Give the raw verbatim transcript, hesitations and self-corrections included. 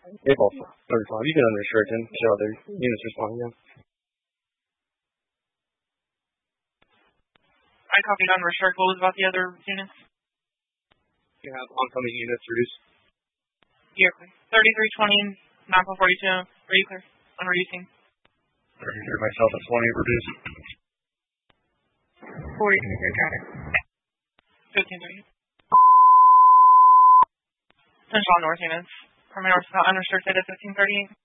April thirty-five. You can unrestrict and see other units responding, yeah. I copied unrestrict. What was about the other units? You have oncoming units reduced. You're clear. thirty-three twenty, nine four forty-two. Are you clear on reducing? thirty-three myself at twenty, reduced. forty, got it. fifteen thirty. Central North units. From north to unrestricted at fifteen thirty-eight.